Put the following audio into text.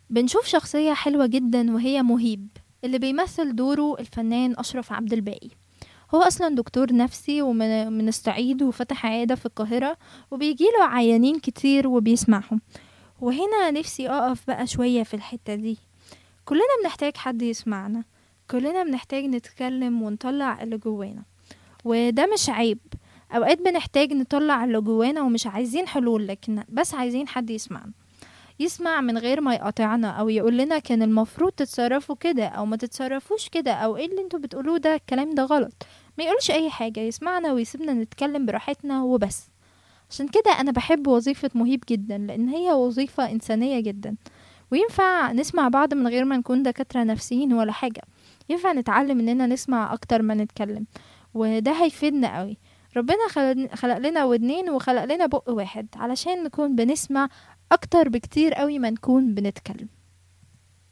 بنشوف شخصية حلوة جدا وهي مهيب، اللي بيمثل دوره الفنان أشرف عبد الباقي. هو أصلا دكتور نفسي ومن الصعيد، وفتح عيادة في القاهرة، وبيجيله عيانين كتير وبيسمعهم. وهنا نفسي أقف بقى شوية في الحتة دي. كلنا بنحتاج حد يسمعنا، كلنا بنحتاج نتكلم ونطلع اللي جوانا، وده مش عيب. أوقات بنحتاج نطلع اللي جوانا ومش عايزين حلول، لكن بس عايزين حد يسمعنا، يسمع من غير ما يقاطعنا او يقول لنا كان المفروض تتصرفوا كده او ما تتصرفوش كده، او ايه اللي انتوا بتقولوه ده، الكلام ده غلط. ما يقولش اي حاجة، يسمعنا ويسيبنا نتكلم براحتنا وبس. عشان كده انا بحب وظيفة مهيب جدا، لان هي وظيفة انسانية جدا، وينفع نسمع بعض من غير ما نكون دكاترة نفسيين ولا حاجة. ينفع نتعلم اننا نسمع اكتر ما نتكلم، وده هيفيدنا قوي. ربنا خلق لنا ودنين وخلق لنا بق واحد علشان نكون بنسمع اكتر بكتير قوي ما نكون بنتكلم.